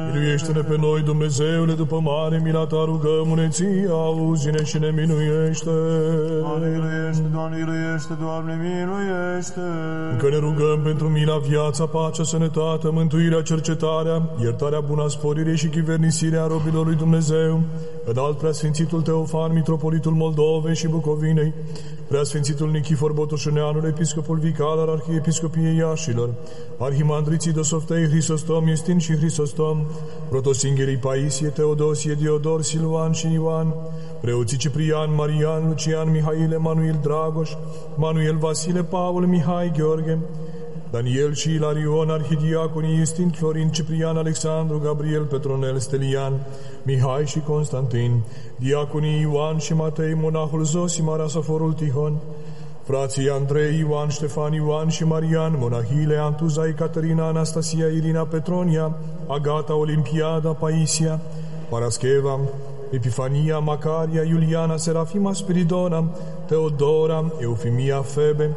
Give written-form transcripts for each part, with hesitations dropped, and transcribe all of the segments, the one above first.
Miluiește-ne pe noi, Dumnezeule, după mare mila ta rugăm, uneții, auzi-ne și ne minuiește. Doamne miluiește, Doamne miluiește, Doamne miluiește. Încă ne rugăm pentru mila, viața, pacea, sănătatea, mântuirea, cercetarea, iertarea bună, sporirea și chivernisirea robilor lui Dumnezeu, înalt preasfințitul Teofan, mitropolitul Moldovei și Bucovinei, preasfințitul Nichifor Botoșăneanul, episcopul vicar al Arhiepiscopiei Iașilor, arhimandriții Dosoftei, Hristostom, Iustin și Hristostom, protosingherii Paisie, Teodosie, Diodor, Silvan și Ioan, preoții Ciprian, Marian, Lucian, Mihail, Emanuel, Dragoș, Manuel, Vasile, Paul, Mihai, Gheorghe, Daniel și Ilarion, arhidiaconii Iustin, Florin, Ciprian, Alexandru, Gabriel, Petronel, Stelian, Mihai și Constantin, diaconii Ioan și Matei, monahul Zosimar, Asaforul Tihon, frații Andrei, Ioan, Ștefan, Ioan și Marian, monahile Antuza, Ecaterina, Anastasia, Irina, Petronia, Agata, Olimpiada, Paisia, Parascheva, Epifania, Macaria, Iuliana, Serafima, Spiridona, Teodora, Eufimia, Febe,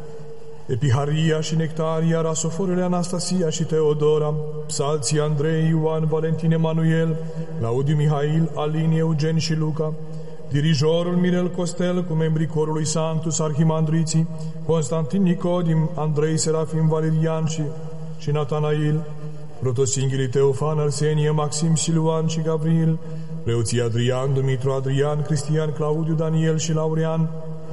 Epiharia și Nectaria, Rasoforele, Anastasia și Teodora, psalții Andrei, Ioan, Valentin, Emanuel, Claudiu, Mihail, Alin, Eugen și Luca, dirijorul Mirel Costel cu membrii corului Sanctus, arhimandriții, Constantin, Nicodim, Andrei, Serafim, Valerian și Natanail, protosinghirii Teofan, Arsenie, Maxim, Siluan și Gabriel, preoții Adrian, Dumitru, Adrian, Cristian, Claudiu, Daniel și Laurean,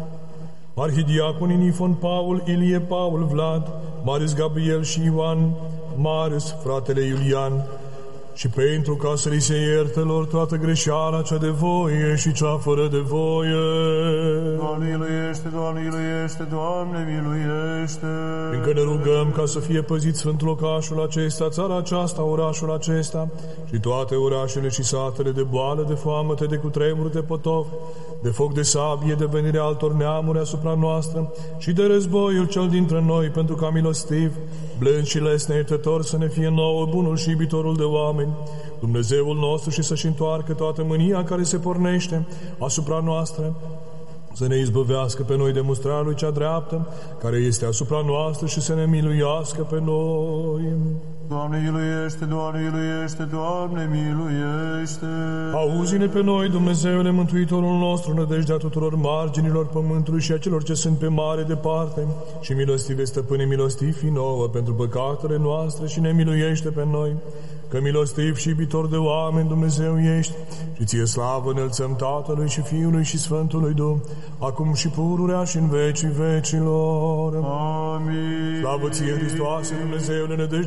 arhidiaconii Nifon, Paul, Ilie, Paul, Vlad, Marius, Gabriel și Ioan, Marius, fratele Iulian, și pentru ca să li se ierte lor toată greșeala cea de voie și cea fără de voie. Doamne miluiește, Doamne miluiește, Doamne miluiește. Încă ne rugăm ca să fie păzit sfânt locașul acesta, țara aceasta, orașul acesta și toate orașele și satele de boală, de foamete, de cutremur, de potop, de foc, de sabie, de venirea altor neamuri asupra noastră și de războiul cel dintre noi, pentru ca milostiv, blând și lesne iertător să ne fie nouă bunul și iubitorul de oameni, Dumnezeul nostru, și să-și întoarcă toată mânia care se pornește asupra noastră, să ne izbăvească pe noi de mustrarea lui cea dreaptă, care este asupra noastră, și să ne miluiască pe noi. Doamne miluiește, Doamne miluiește, Doamne miluiește. Auzi-ne pe noi, Dumnezeule, Mântuitorul nostru, nădejdea tuturor marginilor pământului și a celor ce sunt pe mare departe, și milostive, Stăpâne, milostiv fi nouă pentru păcatele noastre și ne miluiește pe noi, că milostiv și iubitor de oameni Dumnezeu ești, și ție slavă înălțăm Tatălui și Fiului și Sfântului Duh, acum și pururea și în vecii vecilor. Amin. Slavă ție, Hristoase, Dumnezeule, nădejdea